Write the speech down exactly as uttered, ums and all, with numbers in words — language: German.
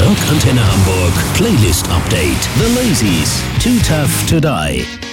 Rock Antenne Hamburg Playlist Update. The Lazies, Too Tough to Die.